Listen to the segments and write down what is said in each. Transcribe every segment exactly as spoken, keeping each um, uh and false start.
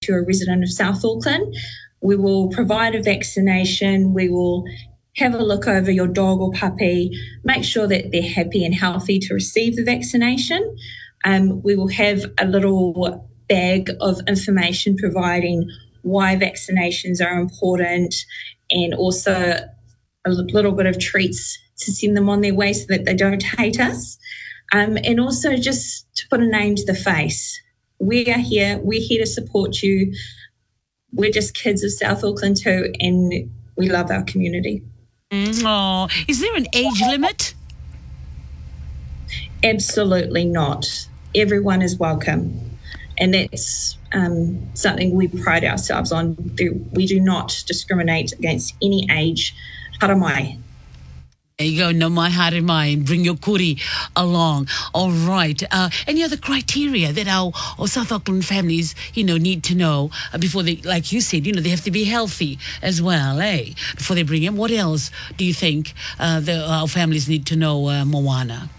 you're a resident of South Auckland. We will provide a vaccination. We will have a look over your dog or puppy, make sure that they're happy and healthy to receive the vaccination. Um, we will have a little bag of information providing why vaccinations are important, and also a little bit of treats to send them on their way so that they don't hate us. Um, and also just to put a name to the face. We are here. We're here to support you. We're just kids of South Auckland too, and we love our community. Oh, is there an age limit? Absolutely not. Everyone is welcome. And that's um, something we pride ourselves on. We do not discriminate against any age. Haramai. There you go, no mai haere mai, and bring your kuri along. All right. Uh, any other criteria that our, our South Auckland families, you know, need to know uh, before they, like you said, you know, they have to be healthy as well, eh? Before they bring them. What else do you think uh, the, our families need to know, uh, Moana?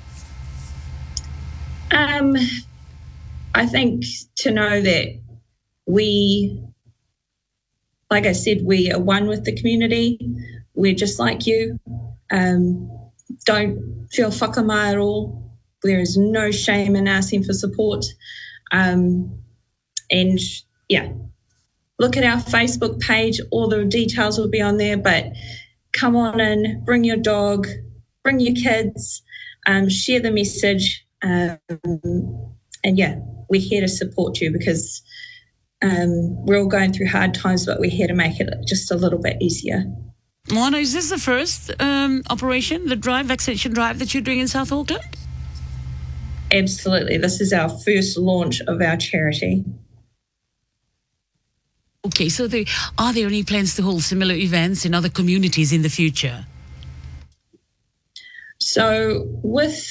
Um, I think to know that we, like I said, we are one with the community. We're just like you. Um, don't feel whakamai at all. There is no shame in asking for support. Um, and yeah, look at our Facebook page. All the details will be on there, but come on in, bring your dog, bring your kids, um, share the message. Um, and yeah, we're here to support you because um, we're all going through hard times, but we're here to make it just a little bit easier. Moana, is this the first um, operation, the drive, vaccination drive that you're doing in South Auckland? Absolutely. This is our first launch of our charity. Okay, so there, are there any plans to hold similar events in other communities in the future? So with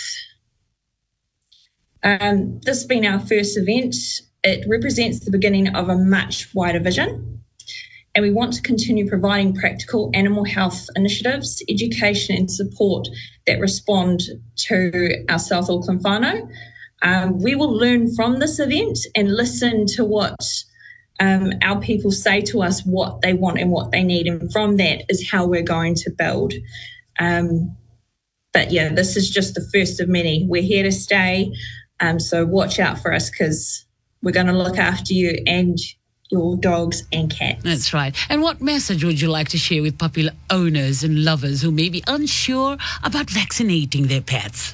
um, this being our first event, it represents the beginning of a much wider vision. And we want to continue providing practical animal health initiatives, education and support that respond to our South Auckland whānau. Um, we will learn from this event and listen to what um, our people say to us, what they want and what they need. And from that is how we're going to build. Um, but yeah, this is just the first of many. We're here to stay. Um, so watch out for us because we're going to look after you and your dogs and cats. That's right. And what message would you like to share with puppy owners and lovers who may be unsure about vaccinating their pets?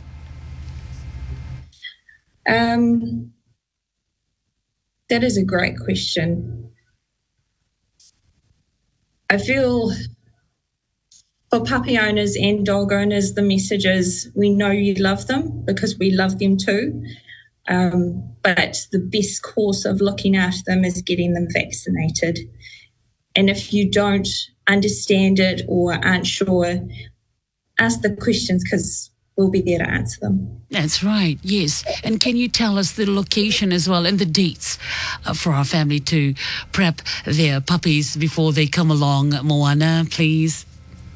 Um, that is a great question. I feel for puppy owners and dog owners, the message is we know you love them because we love them too. Um, but the best course of looking after them is getting them vaccinated. And if you don't understand it or aren't sure, ask the questions because we'll be there to answer them. That's right, yes. And can you tell us the location as well and the dates uh, for our family to prep their puppies before they come along, Moana, please?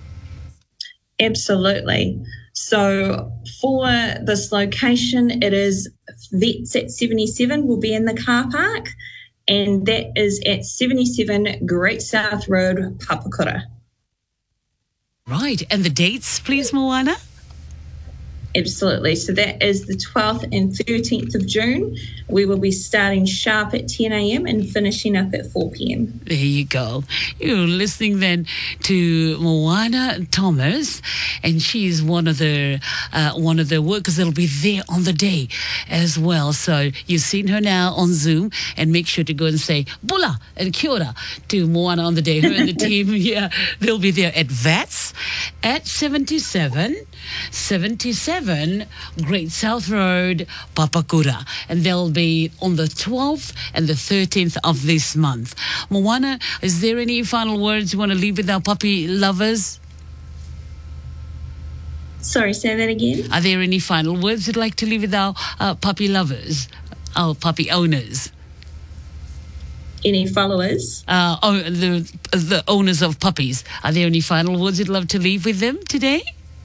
Absolutely. So for this location, it is Vets at seventy-seven will be in the car park, and that is at seventy-seven Great South Road, Papakura. Right. And the dates, please, Moana? Absolutely. So that is the twelfth and thirteenth of June. We will be starting sharp at ten a.m. and finishing up at four p.m. There you go. You're listening then to Moana Thomas, and she's one of the uh, one of the workers that'll be there on the day as well. So you've seen her now on Zoom, and make sure to go and say bula and kia ora to Moana on the day. Her and the team, yeah, they'll be there at Vats at seventy-seven Great South Road, Papakura, and they'll be on the twelfth and the thirteenth of this month. Moana, is there any final words you want to leave with our puppy lovers? Sorry, say that again. Are there any final words you'd like to leave with our uh, puppy lovers, our puppy owners? Any followers? Uh, oh, the the owners of puppies. Are there any final words you'd love to leave with them today?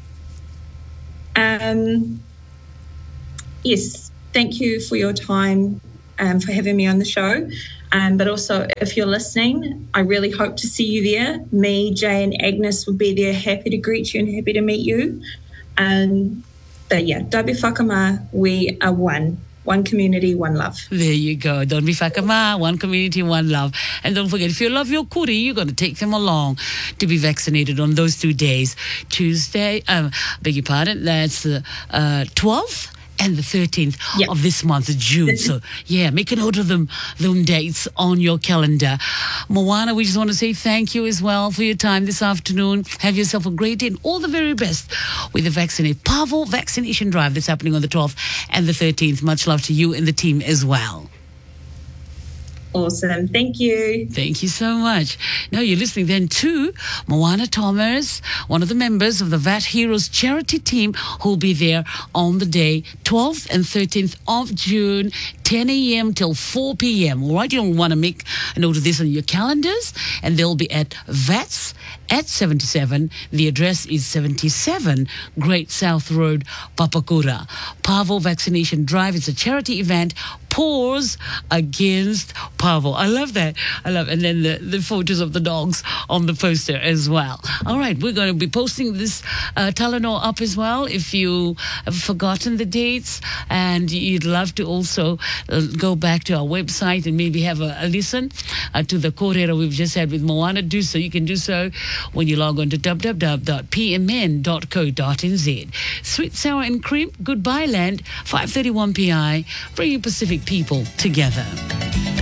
Um, yes, thank you for your time, um, for having me on the show. Um, but also, if you're listening, I really hope to see you there. Me, Jay, and Agnes will be there, happy to greet you and happy to meet you. Um, but yeah, don't be whakama. We are one. One community, one love. There you go. Don't be whakama. One community, one love. And don't forget, if you love your kuri, you're going to take them along to be vaccinated on those two days. Tuesday, um, beg your pardon, that's uh, uh, twelfth. And the thirteenth yep. of this month, June. So, yeah, make a note of them, them dates on your calendar. Moana, we just want to say thank you as well for your time this afternoon. Have yourself a great day and all the very best with the vaccinate Pavo vaccination drive that's happening on the twelfth and the thirteenth. Much love to you and the team as well. Awesome. Thank you. Thank you so much. Now you're listening then to Moana Thomas, one of the members of the V A T Heroes charity team who'll be there on the day, twelfth and thirteenth of June, ten a.m. till four p.m. All right, you'll want to make a note of this on your calendars, and they'll be at V A T's at seventy-seven. The address is seventy-seven Great South Road, Papakura. Pavo Vaccination Drive. It's a charity event. Pause against Pavo. I love that. I love it. And then the, the photos of the dogs on the poster as well. All right, we're going to be posting this uh, Talanoa up as well if you have forgotten the dates and you'd love to also uh, go back to our website and maybe have a, a listen uh, to the kōrero we've just had with Moana. Do so. You can do so when you log on to w w w dot p m n dot co dot n z. Sweet, sour and cream. Goodbye, land. five thirty-one p m, bringing Pacific people together.